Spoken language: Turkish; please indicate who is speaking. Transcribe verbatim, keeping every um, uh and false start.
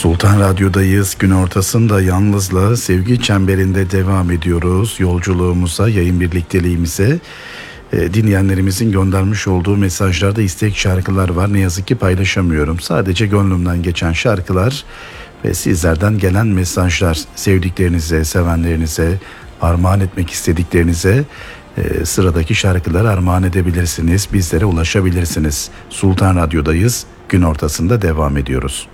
Speaker 1: Sultan Radyo'dayız. Gün ortasında yalnızla sevgi çemberinde devam ediyoruz. Yolculuğumuza, yayın birlikteliğimize. E, dinleyenlerimizin göndermiş olduğu mesajlarda istek şarkılar var. Ne yazık ki paylaşamıyorum. Sadece gönlümden geçen şarkılar ve sizlerden gelen mesajlar. Sevdiklerinize, sevenlerinize, armağan etmek istediklerinize e, sıradaki şarkıları armağan edebilirsiniz. Bizlere ulaşabilirsiniz. Sultan Radyo'dayız. Gün ortasında devam ediyoruz.